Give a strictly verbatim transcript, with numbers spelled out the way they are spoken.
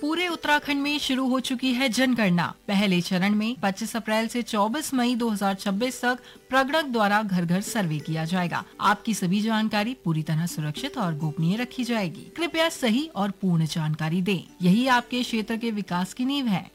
पूरे उत्तराखंड में शुरू हो चुकी है जनगणना। पहले चरण में पच्चीस अप्रैल से चौबीस मई दो हज़ार छब्बीस तक प्रगणक द्वारा घर घर सर्वे किया जाएगा। आपकी सभी जानकारी पूरी तरह सुरक्षित और गोपनीय रखी जाएगी। कृपया सही और पूर्ण जानकारी दें। यही आपके क्षेत्र के विकास की नींव है।